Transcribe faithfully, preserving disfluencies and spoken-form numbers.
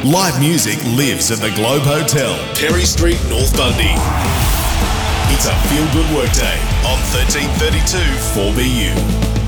Live music lives at the Globe Hotel, Perry Street, North Bundy. It's a feel-good workday on thirteen thirty-two four B U.